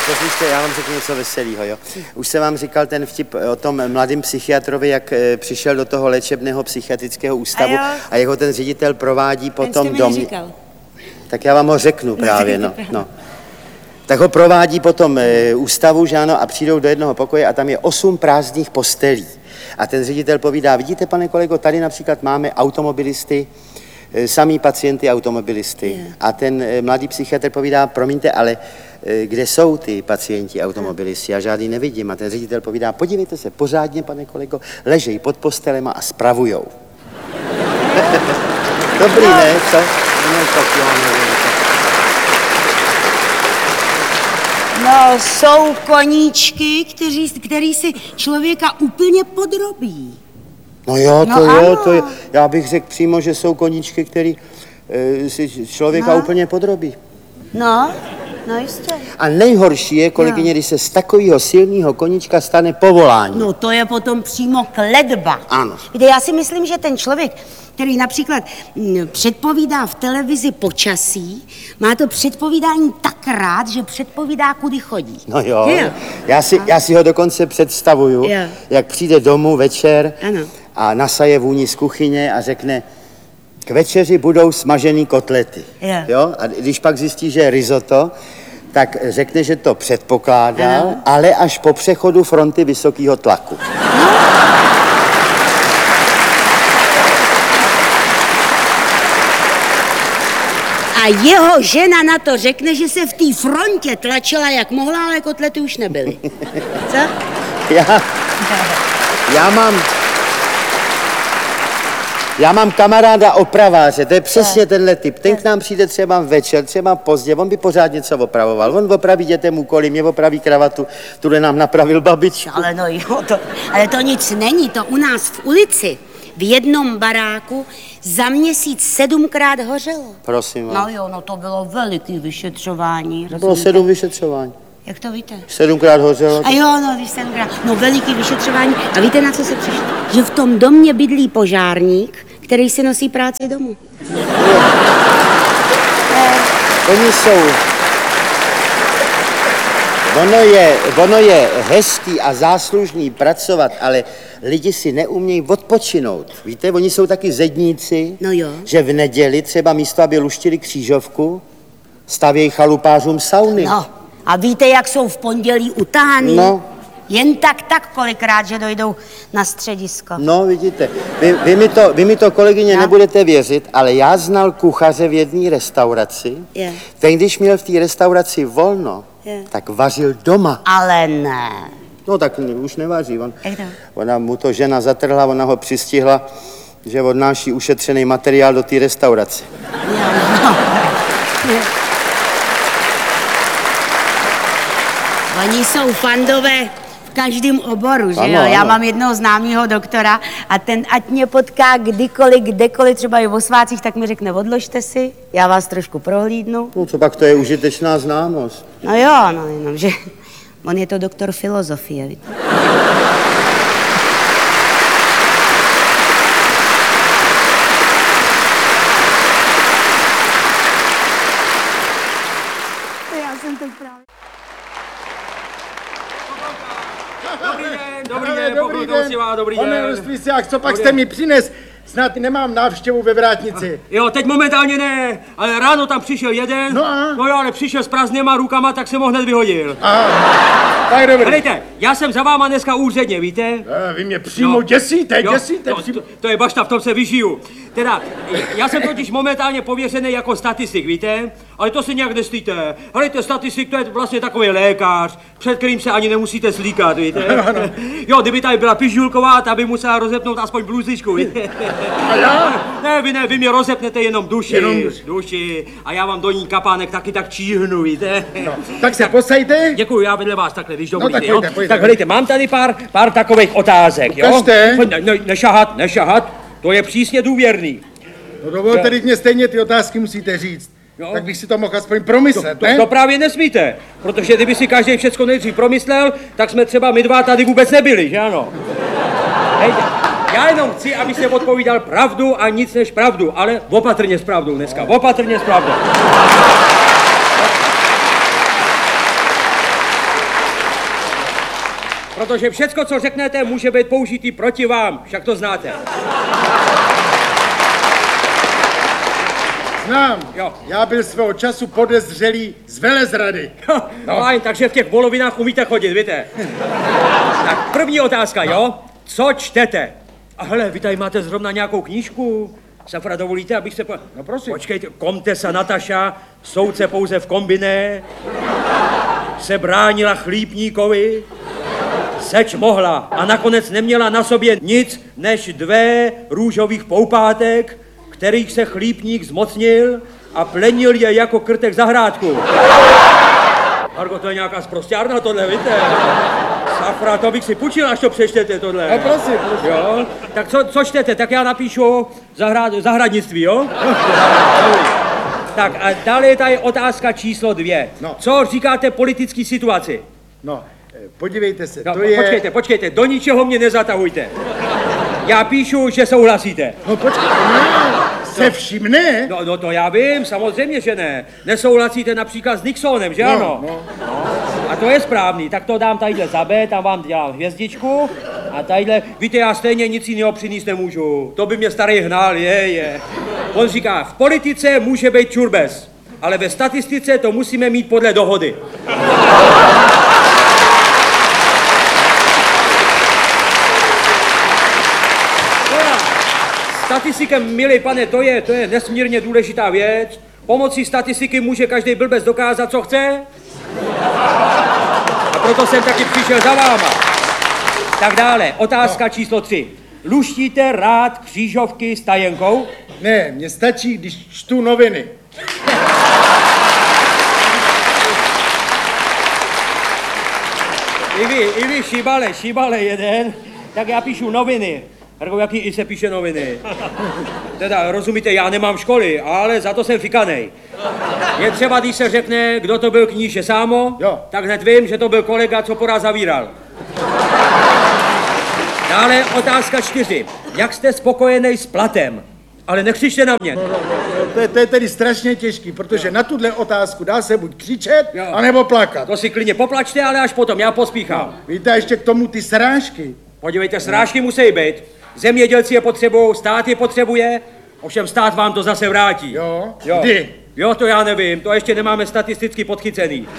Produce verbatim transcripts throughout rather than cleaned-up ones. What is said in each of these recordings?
Poslyšte, já vám řeknu něco veselého, jo. Už jsem vám říkal ten vtip o tom mladém psychiatrovi, jak e, přišel do toho léčebného psychiatrického ústavu a, a jeho ten ředitel provádí potom dom. Tak já vám ho řeknu právě, no. no. Tak ho provádí potom e, ústavu, že ano, a přijdou do jednoho pokoje a tam je osm prázdných postelí. A ten ředitel povídá, vidíte, pane kolego, tady například máme automobilisty, e, samý pacienty automobilisty. Yeah. A ten e, mladý psychiatr povídá, promiňte, ale e, kde jsou ty pacienti automobilisti? Já žádný nevidím. A ten ředitel povídá, podívejte se, pořádně, pane kolego, ležejí pod postelema a spravujou. Dobrý, no. Ne? Co? No, tak jo, nevím. No, jsou koníčky, kteří, který si člověka úplně podrobí. No jo, to no, jo, ano. to je, já bych řekl přímo, že jsou koníčky, který e, si člověka no. úplně podrobí. No, no jistě. A nejhorší je, kolegyně, no. když se z takového silného koníčka stane povolání. No to je potom přímo kletba. Ano. Víte, já si myslím, že ten člověk, který například m, předpovídá v televizi počasí, má to předpovídání tak rád, že předpovídá, kudy chodí. No jo, jo. Já, si, já si ho dokonce představuju, jo. jak přijde domů večer ano. a nasaje vůni z kuchyně a řekne, k večeři budou smažený kotlety. Jo. Jo? A když pak zjistí, že je risotto, tak řekne, že to předpokládal, ano. ale až po přechodu fronty vysokého tlaku. No. A jeho žena na to řekne, že se v té frontě tlačila jak mohla, ale kotlety už nebyly. Co? Já, já mám... Já mám kamaráda opraváře, to je přesně tenhle typ. Ten k nám přijde třeba večer, třeba pozdě, on by pořád něco opravoval. On opraví dětem úkoly, mě opraví kravatu, tuhle nám napravil babičku. Ale no jo, to, ale to nic není, to u nás v ulici, v jednom baráku za měsíc sedmkrát hořelo. Prosím vás. No jo, no to bylo veliký vyšetřování. To bylo sedm vyšetřování. Jak to víte? Sedmkrát hořelo. A jo, no, když sedmkrát. No veliký vyšetřování. A víte, na co se přišlo? Že v tom domě bydlí požárník, který si nosí práci domů. Oni jsou... Ono je, ono je hezký a záslužný pracovat, ale lidi si neumějí odpočinout. Víte, oni jsou taky zedníci, no jo. že v neděli třeba místo, aby luštili křížovku, stavějí chalupářům sauny. No, a víte, jak jsou v pondělí utahaný? No. Jen tak, tak kolikrát, že dojdou na středisko. No, vidíte, vy, vy, mi, to, vy mi to, kolegyně, no. nebudete věřit, ale já znal kuchaře v jedné restauraci. Je. Ten, když měl v té restauraci volno, je. tak vařil doma. Ale ne. No, tak už nevaří. On, Jak to? Ona mu to žena zatrhla, ona ho přistihla, že odnáší ušetřený materiál do té restaurace. Jo, no. Oni jsou fandové v každém oboru, že ano, jo? Já ano. mám jednoho známého doktora a ten, ať mě potká kdykoliv, kdekoliv, třeba i o svácích, tak mi řekne, odložte si, já vás trošku prohlídnu. No, co pak, to je užitečná známost. No jo, no jenom, že on je to doktor filozofie, víte. Já jsem to právě... Dobrý den, dobrý den, dobrý den, dobrý den. Pane Rozpísák, co pak jste mi přines? Snad nemám návštěvu ve vrátnici. Jo, teď momentálně ne, ale ráno tam přišel jeden, no, a? no jo, ale přišel s prázdnýma rukama, tak jsem ho hned vyhodil. Aha, tak dobrý. Helejte, já jsem za váma dneska úředně, víte? A, vy mě přímo jo. děsíte, jo, děsíte. Jo, přímo. to, to je bašta, v tom se vyžiju. Teda, já jsem totiž momentálně pověřený jako statistik, víte? Ale to se nějak nestýte. Helejte, statistik, to je vlastně takový lékař, před kterým se ani nemusíte slíkat, víte? Jo, kdyby tady byla Pižulková, ta by musela rozepnout aspoň bluzičku, víte? A já? Ne, vy ne, vy mě rozepnete jenom duši, jenom duši. duši. A já vám do ní kapánek taky tak číhnu, víte? No, tak se posaďte. Děkuju, já vedle vás takhle, když dovolíte, no, tak jo? pojďte, pojďte. Tak hledejte, mám tady pár, pár takových otázek, jo? Ukažte. Ne, ne, nešahat, nešahat, to je přísně důvěrný. No dovolte, teď mě stejně ty otázky musíte říct. Jo? Tak bych si to mohl aspoň promyslet, to, ne? To, to právě nesmíte, protože kdyby si každý všecko nejdřív promyslel, tak jsme třeba my dva tady vůbec nebyli, že ano? Hejde. Já jenom chci, abyste odpovídal pravdu a nic než pravdu, ale opatrně s pravdou dneska, opatrně s pravdou. protože všecko, co řeknete, může být použitý proti vám, však to znáte. Znám. Jo. Já byl svého času podezřelý z velezrady. No. Fajn, takže v těch volovinách umíte chodit, víte? Tak první otázka, no. Jo? Co čtete? A hele, vy tady máte zrovna nějakou knížku? Safra, dovolíte, abych se po... No prosím. Počkejte, Komtesa Nataša, soudce pouze v kombiné, se bránila chlípníkovi, seč mohla a nakonec neměla na sobě nic než dvě růžových poupátek, kterých se chlípník zmocnil a plenil je jako krtek zahrádku. Margo, to je nějaká sprosťárna tohle, víte? Safra, to bych si půjčil, až to přečtete tohle. No prosím, prosím. Jo? Tak co, co čtete? Tak já napíšu zahrad, zahradnictví, jo? Tak a dále je tady otázka číslo dvě. No. Co říkáte politické situaci? No, eh, podívejte se, No, to je... Počkejte, počkejte, do ničeho mě nezatahujte. Já píšu, že souhlasíte. No počkejte, no, se vším ne. No, no to já vím, samozřejmě, že ne. Nesouhlasíte například s Nixonem, že No, ano? no. A to je správný, tak to dám tadyhle za B, tam vám dělám hvězdičku a tadyhle, víte, já stejně nic jiného přinést nemůžu, to by mě starý hnal, je, je. On říká, v politice může být čurbes, ale ve statistice to musíme mít podle dohody. Statistika, milý pane, to je, to je nesmírně důležitá věc. Pomocí statistiky může každý blbec dokázat, co chce. A proto jsem taky přišel za váma. Tak dále, otázka číslo tři. Luštíte rád křížovky s tajenkou? Ne, mně stačí, když čtu noviny. I vy, i vy, šibale, šibale jeden. Tak já píšu noviny. Harko, jaký i se píše noviny? Teda, rozumíte, já nemám školy, ale za to jsem fikanej. Je třeba, když se řekne, kdo to byl kníže Sámo, Jo. tak hned vím, že to byl kolega, co porá zavíral. Dále otázka čtyři. Jak jste spokojený s platem? Ale nekřičte na mě. To je, to je tedy strašně těžký, protože na tuhle otázku dá se buď křičet, Jo. anebo plakat. To si klidně poplačte, ale až potom, já pospíchám. Víte, ještě k tomu ty srážky. Podívejte, srážky musí být. Zemědělci je potřebují, stát je potřebuje, ovšem stát vám to zase vrátí. Jo? Jo. Kdy? Jo, to já nevím, to ještě nemáme statisticky podchycený.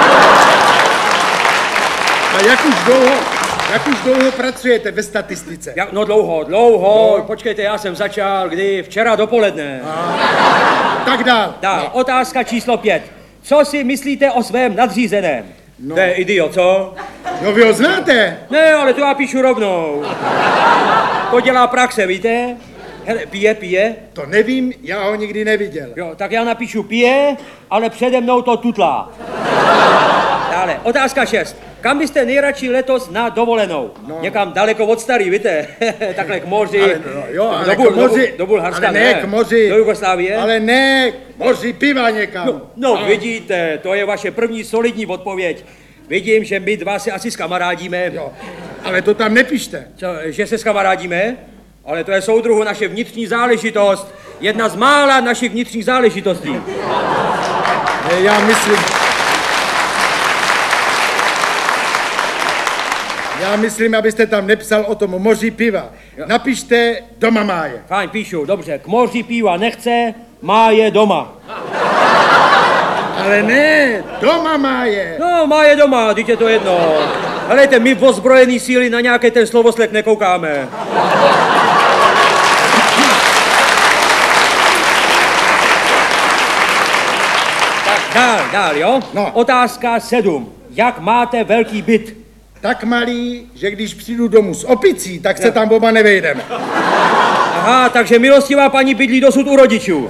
A jak už dlouho, jak už dlouho pracujete ve statistice? Ja, no dlouho, dlouho, no. Počkejte, já jsem začal, kdy? Včera dopoledne. Tak dál. Dál, no. Otázka číslo pět. Co si myslíte o svém nadřízeném? No. To je idiot, co? No vy ho znáte? Ne, ale to já píšu rovnou. To dělá praxe, víte? Hele, pije, pije. To nevím, já ho nikdy neviděl. Jo, tak já napíšu pije, ale přede mnou to tutlá. Dále, otázka šest. Kam byste nejradši letos na dovolenou? No. Někam daleko od starý, víte? Takhle k moři. Ale, no, jo, ale do, k moři. Do, do Bulharska, ale ne, ne. k moři. Do Jugoslávie? Ale ne, k moři piva někam. No, no vidíte, to je vaše první solidní odpověď. Vidím, že my dva se asi skamarádíme. Jo, ale to tam nepište. Co, že se skamarádíme? Ale to je, soudruhu, naše vnitřní záležitost. Jedna z mála našich vnitřních záležitostí. Ne, já myslím... Já myslím, abyste tam nepsal o tom moři piva. Jo. Napište doma máje. Fajn, píšu, dobře. K moři piva nechce, má je doma. Ale ne, doma máje. No, má je doma, teď je to jedno. Helejte, my v ozbrojený síly na nějaký ten slovosled nekoukáme. Tak dál, dál, jo? No. Otázka sedm. Jak máte velký byt? Tak malý, že když přijdu domů s opicí, tak se Jo. tam oba nevejdeme. Aha, takže milostivá paní bydlí dosud u rodičů.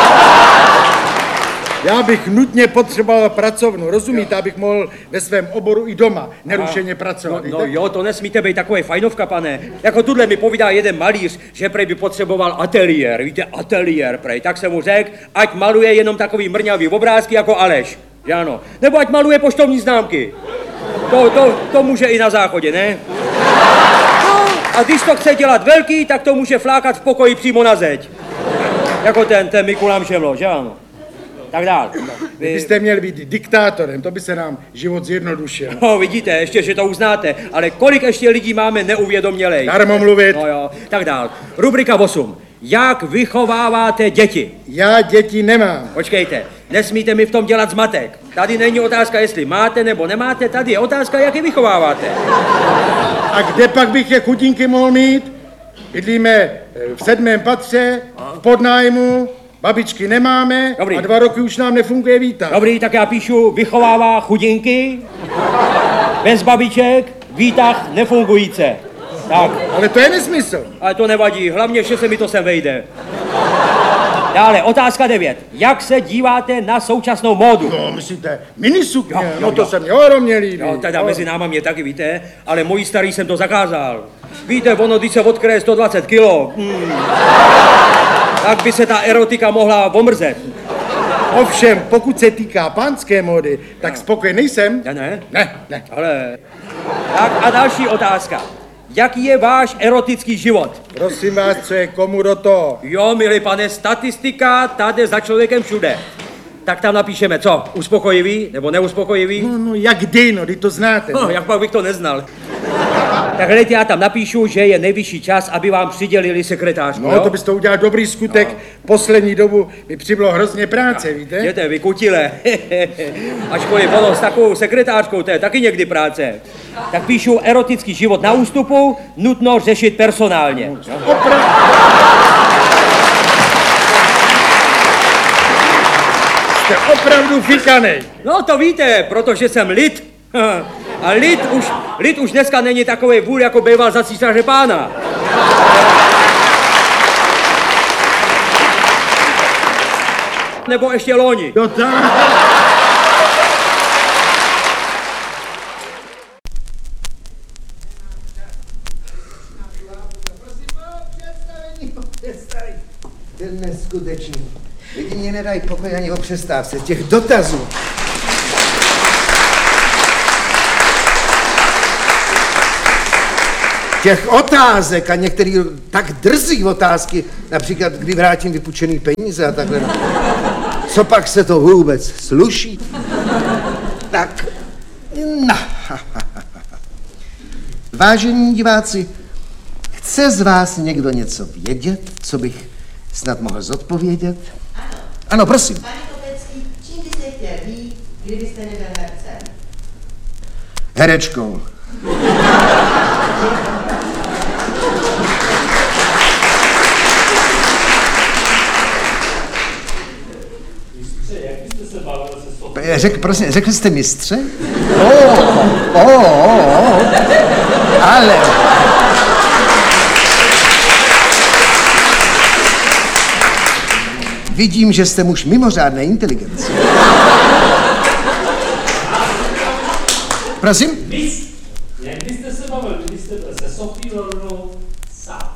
Já bych nutně potřeboval pracovnu, rozumíte, abych mohl ve svém oboru i doma nerušeně pracovat. No, no jo, to nesmíte být takový fajnovka, pane. Jako tuhle mi povídá jeden malíř, že prej by potřeboval ateliér, víte, ateliér, prej. Tak jsem mu řekl, ať maluje jenom takový mrňavý obrázky jako Aleš, že ano. Nebo ať maluje poštovní známky. To, to, to může i na záchodě, ne? No, a když to chce dělat velký, tak to může flákat v pokoji přímo na zeď. Jako ten, ten Mikuláš Šemlo, že ano. tak dál. Vy byste měl být diktátorem, to by se nám život zjednodušil. No, vidíte, ještě, že to uznáte, ale kolik ještě lidí máme neuvědomělej? Darmo mluvit. No jo, tak dál. Rubrika osm. Jak vychováváte děti? Já děti nemám. Počkejte, nesmíte mi v tom dělat zmatek. Tady není otázka, jestli máte nebo nemáte, tady je otázka, jak je vychováváte. A kde pak bych je chudinky mohl mít? Bydlíme v sedmém patře, v podnájmu, babičky nemáme. Dobrý. A dva roky už nám nefunguje výtah. Dobrý, tak já píšu vychovává chudinky, bez babiček, výtah nefungující. Tak. Ale to je nesmysl. Ale to nevadí, hlavně, že se mi to sem vejde. Dále, otázka devět. Jak se díváte na současnou módu? No, myslíte, minisukně, Jo, jo, no to jo. se mě ohromně líbí. No, teda Jo. mezi náma mě taky, víte, ale můj starý jsem to zakázal. Víte, ono, když se odkryje sto dvacet kilo, hmm, tak by se ta erotika mohla omrzet. Ovšem, pokud se týká pánské módy, tak spokojený jsem. Ne, ne? Ne, ne. Ale... Tak a další otázka. Jaký je váš erotický život? Prosím vás, co je komu do toho? Jo, milý pane, statistika tady za člověkem všude. Tak tam napíšeme, co? Uspokojivý nebo neuspokojivý? No, no, jak kdy, no, ty to znáte. No, No. jak pak bych to neznal. Tak hledajte, já tam napíšu, že je nejvyšší čas, aby vám přidělili sekretářku, No, jo? to byste udělal dobrý skutek. No. Poslední dobu mi přibylo hrozně práce, víte? Jděte, vy kutile. Ačkoliv ono s takovou sekretářkou, to je taky někdy práce. Tak píšu erotický život na ústupu, nutno řešit personálně. Opravdu. Jste opravdu fikanej. No to víte, protože jsem lid. A lid už, lid už dneska není takový vůl, jako býval za císaře pána. Nebo ještě loni. Jo, tak. To je neskutečný. Lidi mě nedají pokoj ani o přestávce. Těch dotazů. Těch otázek a některý tak drzí otázky, například kdy vrátím vypůjčený peníze a takhle. Co pak se to vůbec sluší? Tak, no. Vážení diváci, chce z vás někdo něco vědět, co bych snad mohl zodpovědět? Ano, prosím. Pane Kopecký, čím byste chtěl být, kdybyste nebyl hercem? Herečkou. Řek, prosím, řekl jste mistře? Oh, oh, oh, oh. Ale... Vidím, že jste muž mimořádné inteligence. Prosím? Jak byste se bavil, kdybyste byl se Sophie Lorenovou sám?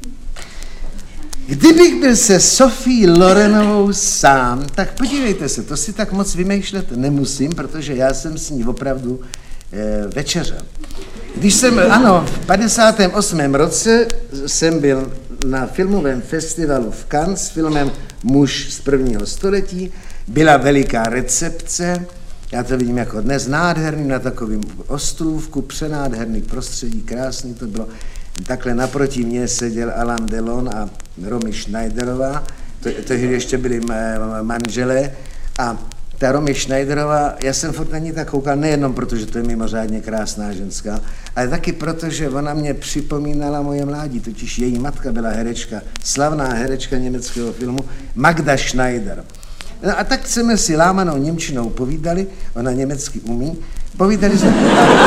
Kdybych byl se Sophie Lorenovou sám, tak podívejte se, to si tak moc vymýšlet nemusím, protože já jsem s ní opravdu e, večeřel. Když jsem, ano, v padesátém osmém roce jsem byl na filmovém festivalu v Cannes s filmem Muž z prvního století, byla veliká recepce, já to vidím jako dnes, nádherný na takovém ostrůvku, přenádherný prostředí, krásný to bylo. Takhle naproti mně seděl Alain Delon a Romy Schneiderová, to, tehdy ještě byli manželé a ta Romy Schneiderová, já jsem furt na ní tak koukal, nejenom protože to je mimořádně krásná ženská, ale taky proto, že ona mě připomínala moje mládí, totiž její matka byla herečka, slavná herečka německého filmu Magda Schneider. No a tak jsme si lámanou němčinou povídali, ona německy umí, povídali jsme...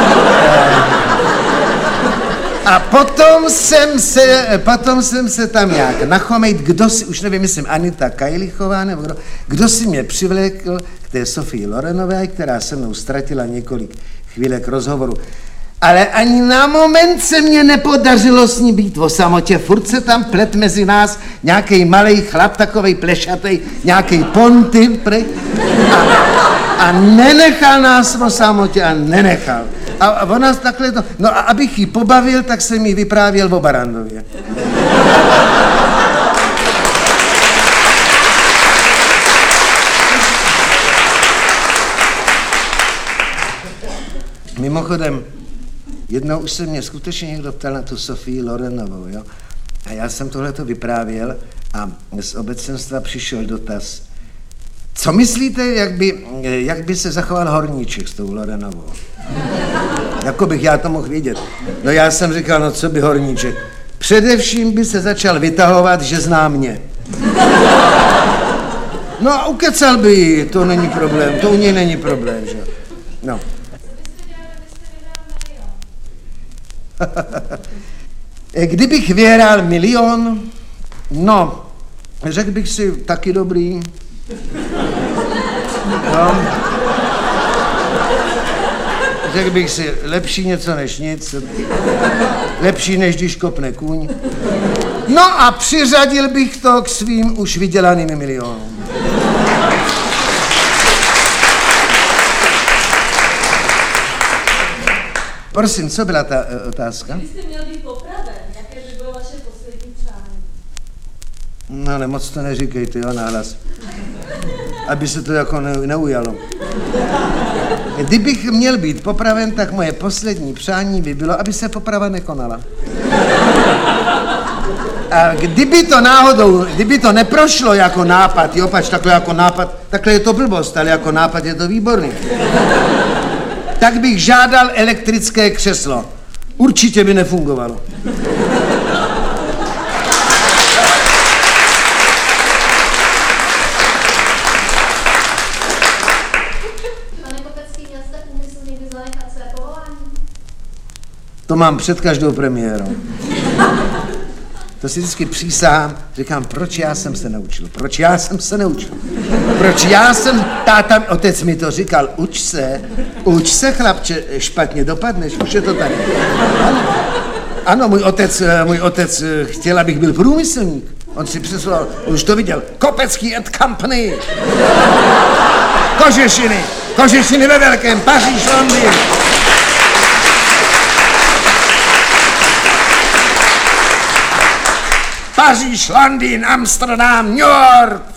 A potom jsem se, potom jsem se tam jak nachomejt, kdo si, už nevím, myslím Anita Kajlichová, nebo kdo, kdo si mě přivlékl k té Sophie Lorenové, která se mnou ztratila několik chvílek rozhovoru. Ale ani na moment se mně nepodařilo s ní být o samotě, furt se tam plet mezi nás nějaký malej chlap, takovej plešatej, nějaký ponty, prej, a, a nenechal nás o samotě a nenechal. A ona takhle to... No a abych ji pobavil, tak jsem jí vyprávěl o Barandově. Mimochodem, jednou už se mě skutečně někdo ptal na tu Sofii Lorenovou, jo? A já jsem tohleto vyprávěl a z obecenstva přišel dotaz. Co myslíte, jak by, jak by se zachoval Horníček s tou Lorenovou? Jako bych já to mohl vědět. No já jsem říkal, no co by Horníček? Především by se začal vytahovat, že zná mě. No a ukecal by ji, to není problém, to u něj není problém, že? No. Kdybych vyhrál milion, no, řekl bych si taky dobrý. No. Řekl bych si lepší něco než nic, lepší než když kopne kůň. No a přiřadil bych to k svým už vydělaným milionům. Prosím, co byla ta uh, otázka? Kdybyste měl být popraven, jaké by bylo vaše poslední přání? No, ne, moc to neříkejte, jo, nahlas. Aby se to jako ne, neujalo. Kdybych měl být popraven, tak moje poslední přání by bylo, aby se poprava nekonala. A kdyby to náhodou, kdyby to neprošlo jako nápad, jo, pač takhle jako nápad, takhle je to blbost, ale jako nápad je to výborný. Tak bych žádal elektrické křeslo. Určitě by nefungovalo. Pane Kopecký, měl jste úmysl někdy zanechat své povolání? To mám před každou premiérou. To si vždycky přísahám, říkám, proč já jsem se neučil, proč já jsem se neučil, proč já jsem, táta, otec mi to říkal, uč se, uč se, chlapče, špatně dopadneš, už je to tady. Ano, ano můj otec, můj otec chtěl, abych byl průmyslník, on si přeslal, už to viděl, Kopecký and Company, kožešiny, kožešiny ve velkém, Paříž, Londýn. Paříž, Londýn, Amsterdam, New York,